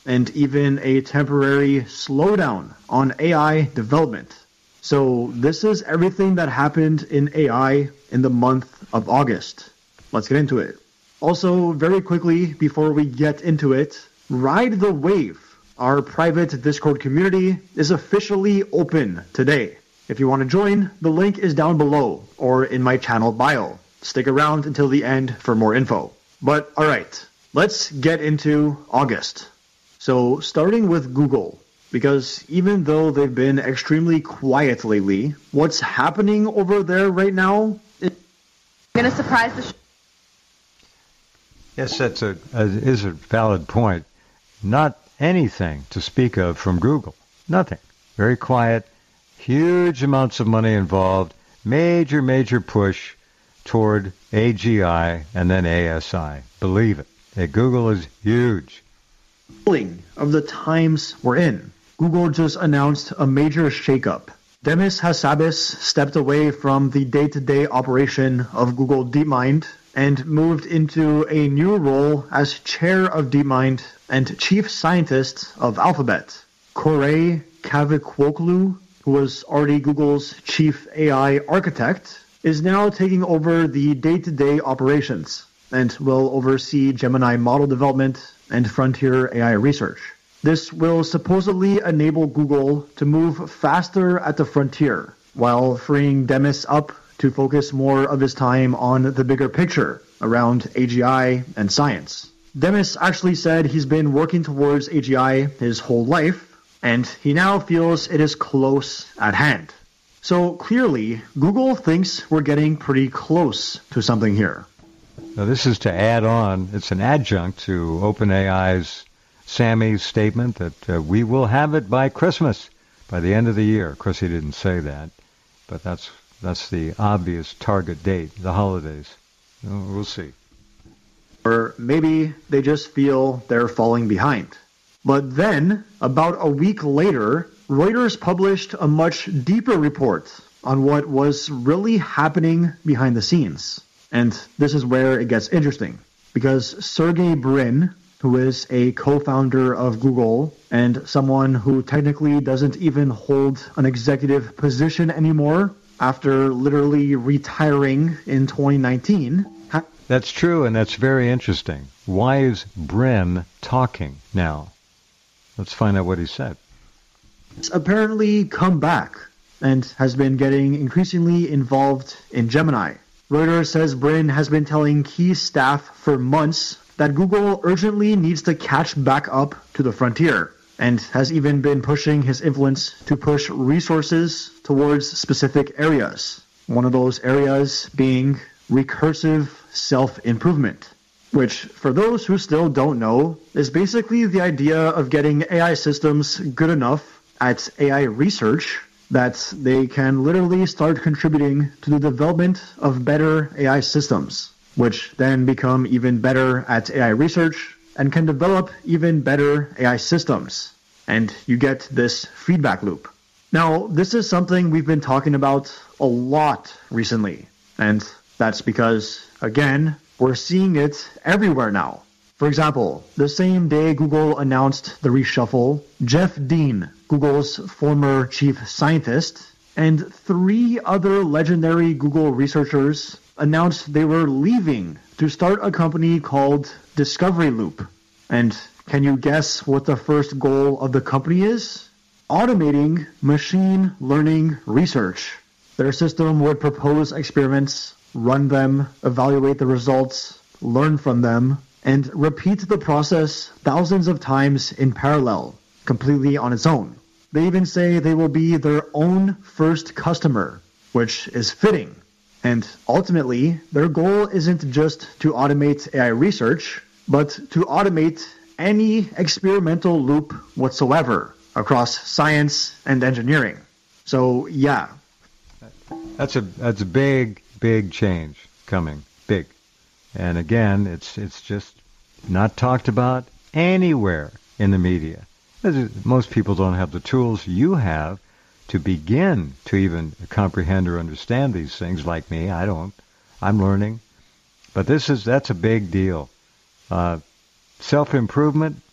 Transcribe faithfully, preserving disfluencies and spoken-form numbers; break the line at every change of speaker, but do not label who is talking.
and even a temporary slowdown on A I development. So this is everything that happened in A I in the month of August. Let's get into it. Also, very quickly, before we get into it, Ride the Wave, our private Discord community, is officially open today. If you want to join, the link is down below or in my channel bio. Stick around until the end for more info. But alright, let's get into August. So starting with Google, because even though they've been extremely quiet lately, what's happening over there right now is...
I'm going to surprise the... Sh-
yes, that's a, a is a valid point. Not anything to speak of from Google. Nothing. Very quiet. Huge amounts of money involved. Major, major push toward A G I and then A S I. Believe it. Hey, Google is huge.
Of the times we're in, Google just announced a major shakeup. Demis Hassabis stepped away from the day-to-day operation of Google DeepMind and moved into a new role as chair of DeepMind and chief scientist of Alphabet. Korey Kavikuoglu, who was already Google's chief A I architect, is now taking over the day-to-day operations and will oversee Gemini model development and frontier A I research. This will supposedly enable Google to move faster at the frontier, while freeing Demis up to focus more of his time on the bigger picture around A G I and science. Demis actually said he's been working towards A G I his whole life, and he now feels it is close at hand. So clearly, Google thinks we're getting pretty close to something here.
Now this is to add on, it's an adjunct to OpenAI's Sammy's statement that uh, we will have it by Christmas, by the end of the year. Of course, he didn't say that, but that's that's the obvious target date, the holidays. We'll see.
Or maybe they just feel they're falling behind. But then, about a week later, Reuters published a much deeper report on what was really happening behind the scenes. And this is where it gets interesting, because Sergey Brin, who is a co-founder of Google and someone who technically doesn't even hold an executive position anymore after literally retiring in twenty nineteen. Ha-
that's true, and that's very interesting. Why is Brin talking now? Let's find out what he said.
He's apparently come back and has been getting increasingly involved in Gemini. Reuters says Brin has been telling key staff for months that Google urgently needs to catch back up to the frontier, and has even been pushing his influence to push resources towards specific areas. One of those areas being recursive self-improvement, which, for those who still don't know, is basically the idea of getting A I systems good enough at A I research that they can literally start contributing to the development of better A I systems, which then become even better at A I research and can develop even better A I systems. And you get this feedback loop. Now, this is something we've been talking about a lot recently. And that's because, again, we're seeing it everywhere now. For example, the same day Google announced the reshuffle, Jeff Dean, Google's former chief scientist, and three other legendary Google researchers announced they were leaving to start a company called Discovery Loop. And can you guess what the first goal of the company is? Automating machine learning research. Their system would propose experiments, run them, evaluate the results, learn from them, and repeat the process thousands of times in parallel, completely on its own. They even say they will be their own first customer, which is fitting. And ultimately, their goal isn't just to automate A I research, but to automate any experimental loop whatsoever across science and engineering. So, yeah.
That's a that's a big, big change coming. Big. And again, it's it's just not talked about anywhere in the media. Most people don't have the tools you have to begin to even comprehend or understand these things, like me. I don't. I'm learning. But this is that's a big deal. Uh, self-improvement,